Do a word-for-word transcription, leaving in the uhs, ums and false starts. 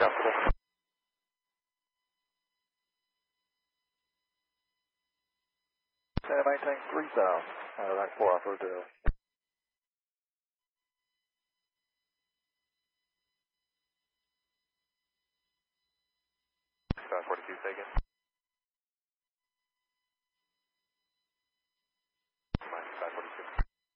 comfortable. And maintain three south, uh, like four off Rodeo. Sky forty-two, say again.